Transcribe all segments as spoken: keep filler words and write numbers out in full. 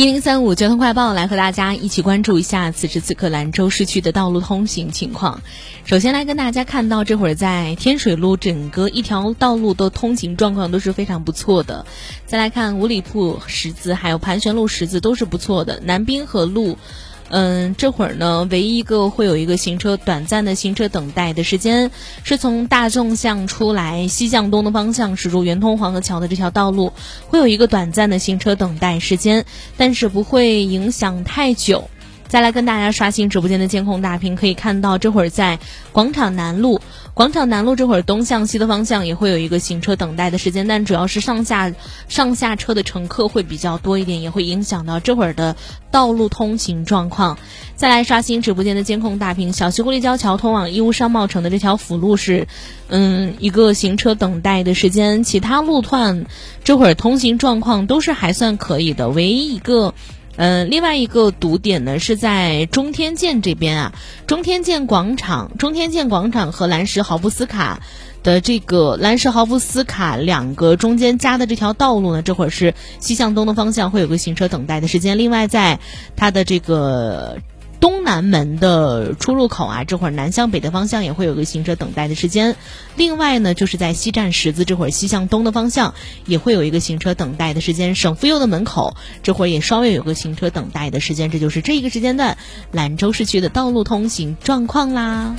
一零三五交通快报来和大家一起关注一下此时此刻兰州市区的道路通行情况。首先来跟大家看到，这会儿在天水路整个一条道路的通行状况都是非常不错的。再来看五里铺十字还有盘旋路十字都是不错的。南滨河路嗯，这会儿呢，唯一一个会有一个行车短暂的行车等待的时间，是从大众巷出来西向东的方向驶入圆通黄河桥的这条道路，会有一个短暂的行车等待时间，但是不会影响太久。再来跟大家刷新直播间的监控大屏，可以看到这会儿在广场南路广场南路这会儿东向西的方向也会有一个行车等待的时间，但主要是上下上下车的乘客会比较多一点，也会影响到这会儿的道路通行状况。再来刷新直播间的监控大屏，小西湖立交桥通往义乌商贸城的这条辅路是嗯一个行车等待的时间，其他路段这会儿通行状况都是还算可以的，唯一一个呃，另外一个堵点呢是在中天建这边啊，中天建广场、中天建广场和兰什豪布斯卡的这个兰什豪布斯卡两个中间夹的这条道路呢，这会儿是西向东的方向会有个行车等待的时间。另外，在它的这个东南门的出入口啊，这会儿南向北的方向也会有个行车等待的时间。另外呢，就是在西站十字这会儿西向东的方向也会有一个行车等待的时间。省妇幼的门口这会儿也稍微有个行车等待的时间。这就是这一个时间段兰州市区的道路通行状况啦。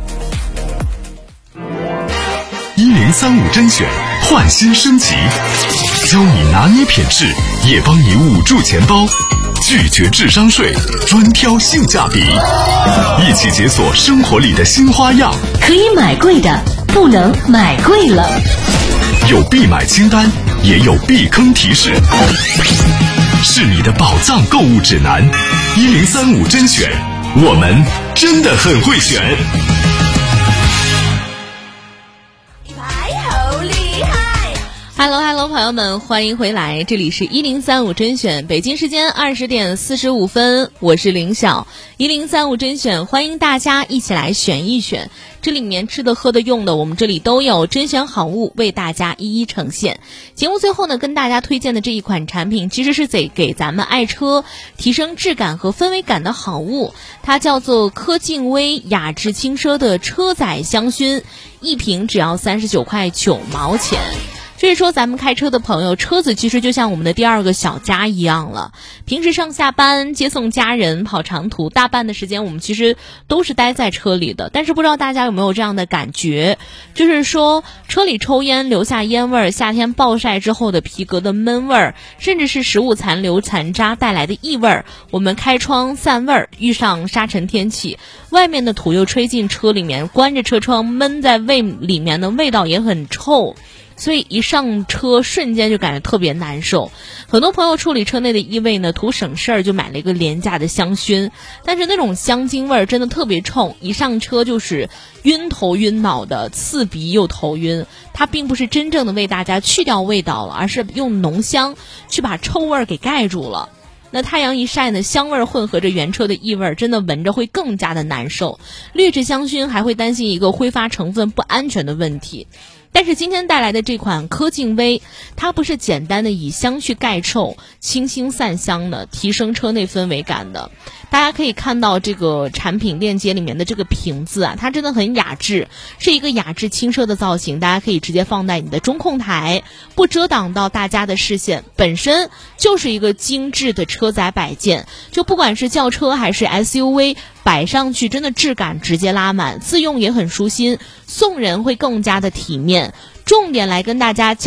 一零三五甄选焕新升级，教你拿捏品质，也帮你捂住钱包。拒绝智商税，专挑性价比，一起解锁生活里的新花样。 可以买贵的，不能买贵了。 有必买清单，也有避坑提示，是你的宝藏购物指南。一零三五甄选，我们真的很会选。 Hello Hello 朋友们，欢迎回来，这里是一零三五甄选，北京时间二十点四十五分，我是林晓。一零三五甄选，欢迎大家一起来选一选，这里面吃的喝的用的我们这里都有，甄选好物为大家一一呈现。节目最后呢，跟大家推荐的这一款产品其实是得给咱们爱车提升质感和氛围感的好物，它叫做科劲威雅致轻奢的车载香薰，一瓶只要三十九块九毛钱。所以说咱们开车的朋友，车子其实就像我们的第二个小家一样了，平时上下班接送家人跑长途，大半的时间我们其实都是待在车里的。但是不知道大家有没有这样的感觉，就是说车里抽烟留下烟味儿，夏天暴晒之后的皮革的闷味儿，甚至是食物残留残渣带来的异味儿，我们开窗散味儿，遇上沙尘天气，外面的土又吹进车里面，关着车窗闷在胃里面的味道也很臭，所以一上车瞬间就感觉特别难受。很多朋友处理车内的异味呢，图省事儿就买了一个廉价的香薰，但是那种香精味儿真的特别冲，一上车就是晕头晕脑的，刺鼻又头晕。它并不是真正的为大家去掉味道了，而是用浓香去把臭味儿给盖住了。那太阳一晒呢，香味混合着原车的异味，真的闻着会更加的难受。劣质香薰还会担心一个挥发成分不安全的问题。但是今天带来的这款科劲威，它不是简单的以香去盖臭、清新散香的，提升车内氛围感的。大家可以看到这个产品链接里面的这个瓶子啊，它真的很雅致，是一个雅致轻奢的造型，大家可以直接放在你的中控台，不遮挡到大家的视线，本身就是一个精致的车载摆件，就不管是轿车还是 S U V，摆上去真的质感直接拉满，自用也很舒心，送人会更加的体面。重点来跟大家讲